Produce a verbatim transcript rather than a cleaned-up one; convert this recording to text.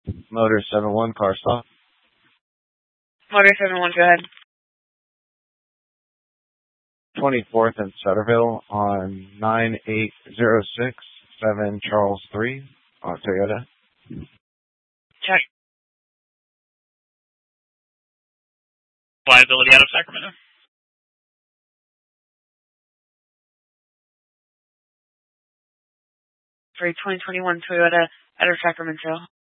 Motor seven one, car stop. Motor seven one, go ahead. twenty-fourth and Sutterville on nine eight zero six seven Charles three on Toyota. Check. Liability out of Sacramento. For a twenty twenty-one Toyota out of Sacramento.